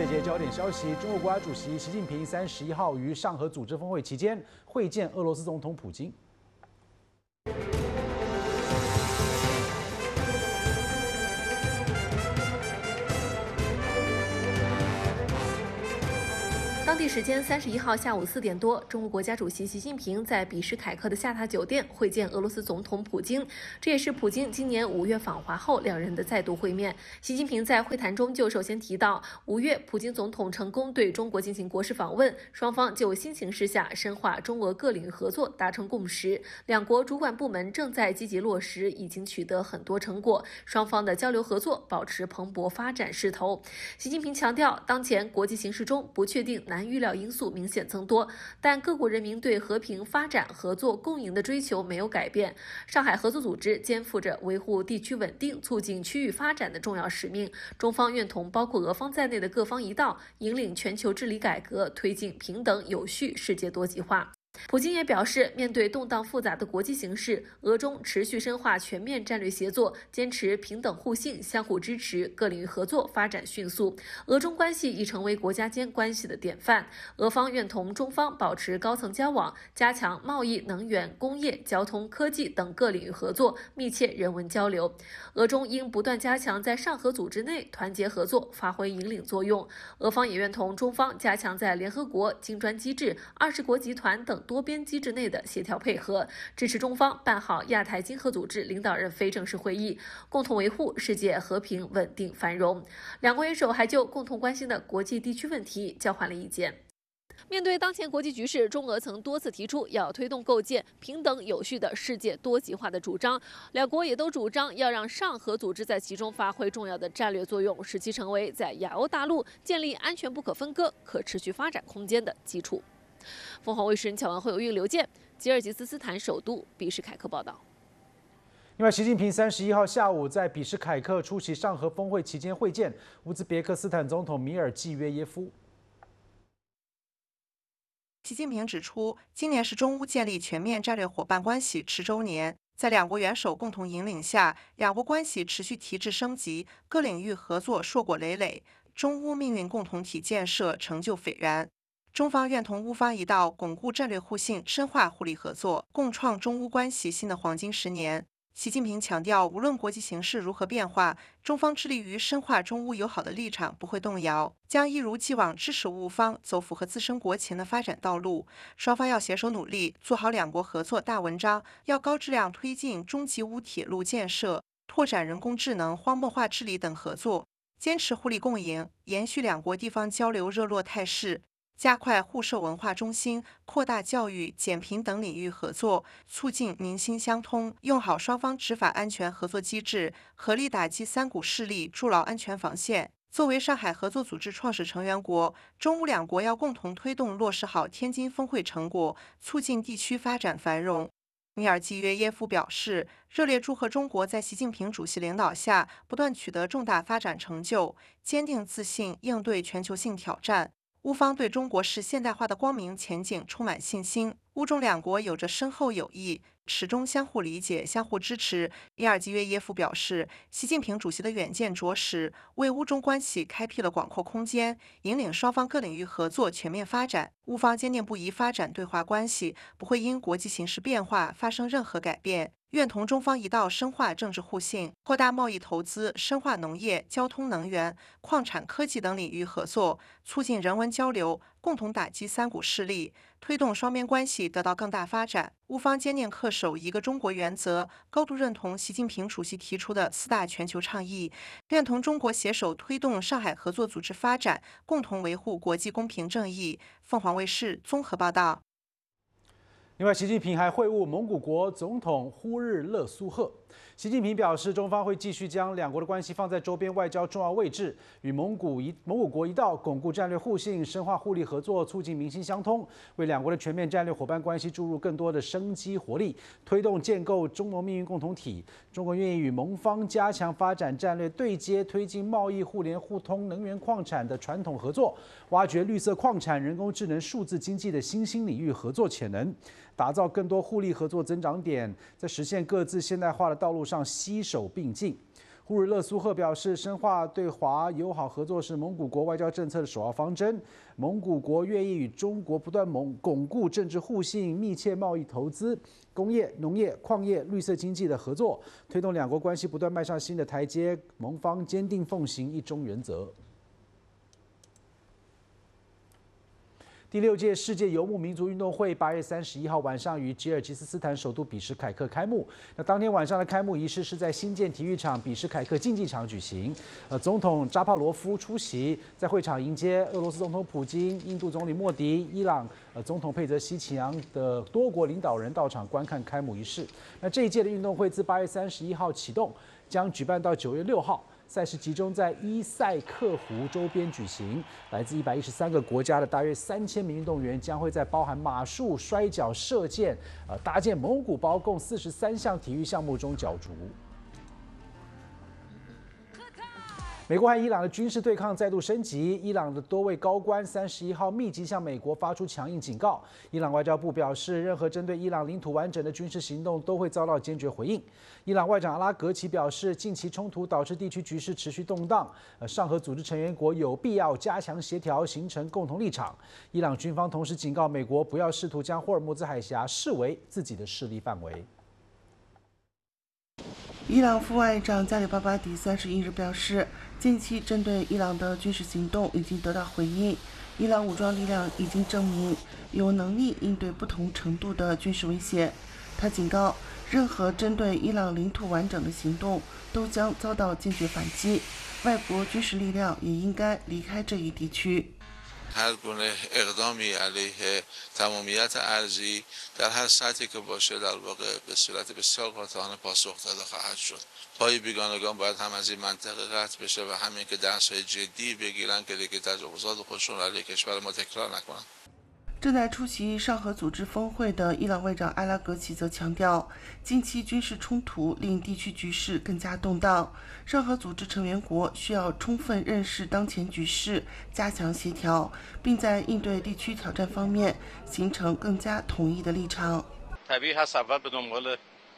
这节焦点消息，中国国家主席习近平31号于上合组织峰会期间会见俄罗斯总统普京。 当地时间31号下午4点多，中国国家主席习近平在比什凯克的下榻酒店会见俄罗斯总统普京，这也是普京今年5月访华后两人的再度会面。习近平在会谈中就首先提到，5月普京总统成功对中国进行国事访问，双方就新形势下深化中俄各领域合作达成共识，两国主管部门正在积极落实，已经取得很多成果，双方的交流合作保持蓬勃发展势头。习近平强调，当前国际形势中不确定难预料因素明显增多，但各国人民对和平、发展、合作、共赢的追求没有改变。上海合作组织肩负着维护地区稳定、促进区域发展的重要使命。中方愿同包括俄方在内的各方一道，引领全球治理改革，推进平等、有序世界多极化。普京也表示，面对动荡复杂的国际形势，俄中持续深化全面战略协作，坚持平等互信、相互支持，各领域合作发展迅速。俄中关系已成为国家间关系的典范。俄方愿同中方保持高层交往，加强贸易、能源、工业、交通、科技等各领域合作，密切人文交流。俄中应不断加强在上合组织内团结合作，发挥引领作用。俄方也愿同中方加强在联合国、金砖机制、20国集团等多边机制内的协调配合，支持中方办好亚太经合组织领导人非正式会议，共同维护世界和平、稳定、繁荣。两国元首还就共同关心的国际地区问题交换了意见。面对当前国际局势，中俄曾多次提出要推动构建平等有序的世界多极化的主张，两国也都主张要让上合组织在其中发挥重要的战略作用，使其成为在亚欧大陆建立安全不可分割、可持续发展空间的基础。凤凰卫视侨文会有运刘健，吉尔吉斯斯坦首都比什凯克报道。 另外，习近平31号下午在比什凯克出席上合峰会期间会见乌兹别克斯坦总统米尔济约耶夫。 习近平指出，今年是中乌建立全面战略伙伴关系10周年，在两国元首共同引领下，两国关系持续提质升级，各领域合作硕果累累，中乌命运共同体建设成就斐然。中方愿同乌方一道，巩固战略互信，深化互利合作，共创中乌关系新的黄金10年。习近平强调，无论国际形势如何变化，中方致力于深化中乌友好的立场不会动摇，将一如既往支持乌方走符合自身国情的发展道路。双方要携手努力，做好两国合作大文章，要高质量推进中吉乌铁路建设，拓展人工智能、荒漠化治理等合作，坚持互利共赢，延续两国地方交流热络态势。加快互授文化中心，扩大教育、减贫等领域合作，促进民心相通，用好双方执法安全合作机制，合力打击三股势力，筑牢安全防线。作为上海合作组织创始成员国，中乌两国要共同推动落实好天津峰会成果，促进地区发展繁荣。米尔济约耶夫表示，热烈祝贺中国在习近平主席领导下不断取得重大发展成就，坚定自信应对全球性挑战。乌方对中国式现代化的光明前景充满信心，乌中两国有着深厚友谊，始终相互理解、相互支持。米尔济约耶夫表示，习近平主席的远见卓识，为乌中关系开辟了广阔空间，引领双方各领域合作全面发展。乌方坚定不移发展对华关系，不会因国际形势变化发生任何改变。愿同中方一道深化政治互信，扩大贸易投资，深化农业、交通、能源、矿产、科技等领域合作，促进人文交流，共同打击三股势力，推动双边关系得到更大发展。乌方坚定恪守一个中国原则，高度认同习近平主席提出的4大全球倡议，愿同中国携手推动上海合作组织发展，共同维护国际公平正义。凤凰卫视综合报道。 另外，习近平还会晤蒙古国总统呼日勒苏赫。习近平表示，中方会继续将两国的关系放在周边外交重要位置，与蒙古国一道巩固战略互信，深化互利合作，促进民心相通，为两国的全面战略伙伴关系注入更多的生机活力，推动建构中蒙命运共同体。中国愿意与蒙方加强发展战略对接，推进贸易互联互通、能源矿产的传统合作，挖掘绿色矿产、人工智能、数字经济的新兴领域合作潜能。打造更多互利合作增长点，在实现各自现代化的道路上携手并进。 呼日勒苏赫表示，深化对华友好合作是蒙古国外交政策的首要方针。蒙古国愿意与中国不断巩固政治互信、密切贸易投资、工业、农业、矿业、绿色经济的合作，推动两国关系不断迈上新的台阶。蒙方坚定奉行一中原则。第6届世界游牧民族运动会8月31号晚上于吉尔吉斯斯坦首都比什凯克开幕。那当天晚上的开幕仪式是在新建体育场比什凯克竞技场举行。总统扎帕罗夫出席，在会场迎接俄罗斯总统普京、印度总理莫迪、伊朗总统佩泽希奇扬的多国领导人到场观看开幕仪式。那这一届的运动会自8月31号启动，将举办到9月6号。赛事集中在伊塞克湖周边举行，来自113个国家的大约3000名运动员将会在包含马术、摔跤、射箭、搭建蒙古包共43项体育项目中角逐。美国和伊朗的军事对抗再度升级，伊朗的多位高官31号密集向美国发出强硬警告。伊朗外交部表示，任何针对伊朗领土完整的军事行动都会遭到坚决回应。伊朗外长阿拉格齐表示，近期冲突导致地区局势持续动荡，上合组织成员国有必要加强协调，形成共同立场。伊朗军方同时警告美国，不要试图将霍尔木兹海峡视为自己的势力范围。 伊朗副外长加里巴巴迪31日表示，近期针对伊朗的军事行动已经得到回应，伊朗武装力量已经证明有能力应对不同程度的军事威胁。他警告，任何针对伊朗领土完整的行动都将遭到坚决反击，外国军事力量也应该离开这一地区。 هر گونه اقدامی علیه تمامیت ارضی در هر سطحی که باشه در واقع به صورت بسیار قاطعانه پاسخ داده خواهد شد. پای بیگانگان باید هم از این منطقه قطع بشه و همین که درس‌های جدی بگیرن که دیگه تجاوزات خودشون علیه کشور ما تکرار نکنن. 正在出席上合组织峰会的伊朗外长阿拉格齐则强调，近期军事冲突令地区局势更加动荡，上合组织成员国需要充分认识当前局势，加强协调，并在应对地区挑战方面形成更加统一的立场。 طبیعی هست اول به دنبال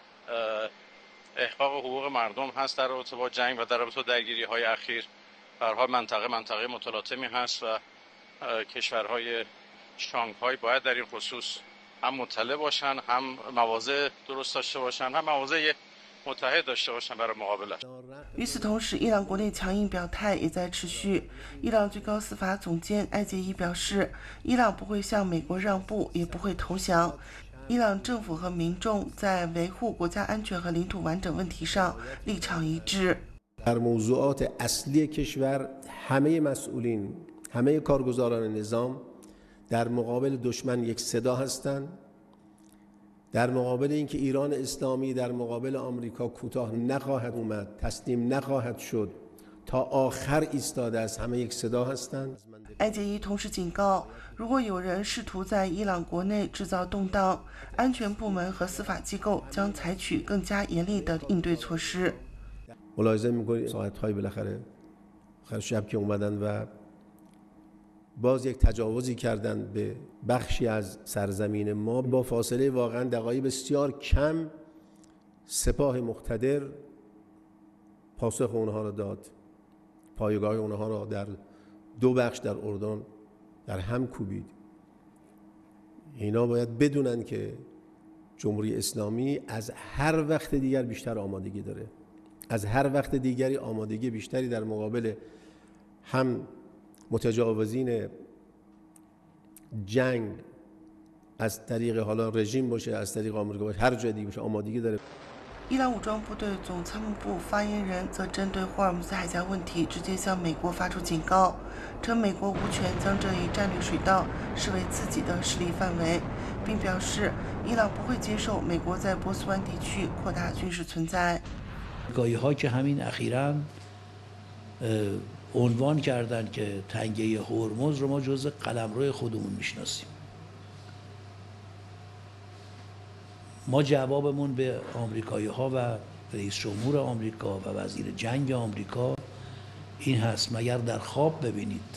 احقاق حقوق مردم هست در رابطه با جنگ و در رابطه با درگیری‌های اخیر. به هر حال منطقه متلاطمی هست و کشورهای شانگهای باید در این خصوص هم مطلع باشن، هم مواضع درست داشته باشن، هم مواضع متحد داشته باشن برای مقابلت。 与此同时，伊朗国内强硬表态也在持续。伊朗最高司法总监埃杰伊表示，伊朗不会向美国让步，也不会投降。伊朗政府和民众在维护国家安全和领土完整问题上立场一致。 در موضوعات اصلی کشور همه مسئولین، همه کارگزاران نظام در مقابل دشمن یک صدا هستند. در مقابل اینکه ایران اسلامی در مقابل آمریکا کوتاه نخواهد اومد، تسلیم نخواهد شد، تا آخر ایستاده است، همه یک صدا هستند. 埃杰伊同时警告，如果有人试图在伊朗国内制造动荡，安全部门和司法机构将采取更加严厉的应对措施。 ملاحظه می‌کنید ساعت‌های بالاخره شب که اومدن و باز یک تجاوزی کردند به بخشی از سرزمین ما با فاصله واقعا دقایق بسیار کم سپاه مقتدر پاسخ اونها را داد. پایگاه اونها را در دو بخش در اردن در هم کوبید. اینا باید بدونن که جمهوری اسلامی از هر وقت دیگر بیشتر آمادگی داره. از هر وقت دیگری آمادگی بیشتری در مقابل هم متجاوزین جنگ از طریق حالا رژیم باشه، از طریق آمریکا باشه، هر جای دیگه باشه آمادگی داره. 伊朗武装部队总参谋部发言人则针对霍尔木兹海峡问题直接向美国发出警告，称美国无权将这一战略水道视为自己的势力范围，并表示伊朗不会接受美国在波斯湾地区扩大军事存在。 گاهی‌ها که همین اخیراً عنوان کردن که تنگه هرمز رو ما جزء قلمرو خودمون میشناسیم. ما جوابمون به آمریکایی‌ها و رئیس جمهور آمریکا و وزیر جنگ آمریکا این هست مگر در خواب ببینید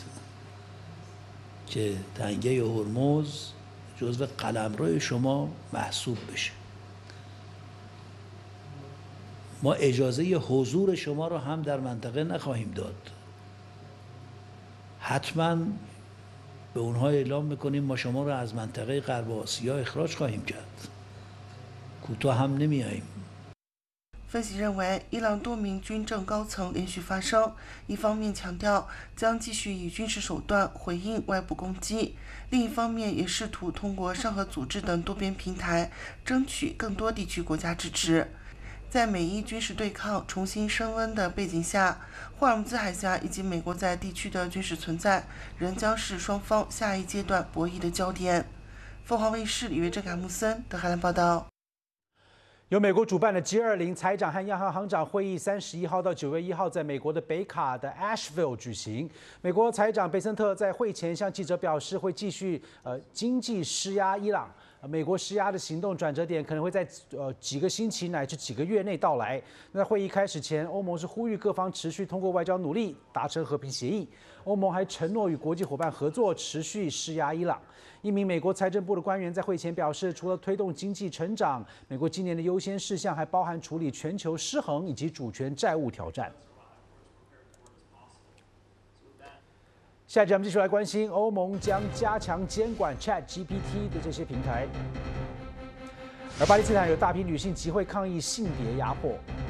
که تنگه هرمز جزء قلمرو شما محسوب بشه. ما اجازه حضور شما را هم در منطقه نخواهیم داد. حتما به اونها اعلام میکنیم ما شما را از منطقه غرب آسیا اخراج خواهیم کرد. کوتاه هم نمیاییم. 分析认为，伊朗多名军政高层连续发声，一方面强调将继续以军事手段回应外部攻击，另一方面也试图通过上合组织等多边平台争取更多地区国家支持。在美伊军事对抗重新升温的背景下，霍尔木兹海峡以及美国在地区的军事存在仍将是双方下一阶段博弈的焦点。凤凰卫视李约珍、卡穆森德黑兰报道。 由美国主办的 G20 财长和央行行长会议31号到9月1号在美国的北卡的 Asheville 举行。美国财长贝森特在会前向记者表示，会继续经济施压伊朗。美国施压的行动转折点可能会在几个星期乃至几个月内到来。那在会议开始前，欧盟是呼吁各方持续通过外交努力达成和平协议。欧盟还承诺与国际伙伴合作，持续施压伊朗。一名美国财政部的官员在会前表示，除了推动经济成长，美国今年的优先事项还包含处理全球失衡以及主权债务挑战。下一节我们继续来关心，欧盟将加强监管 ChatGPT 的这些平台。而巴基斯坦有大批女性集会抗议性别压迫。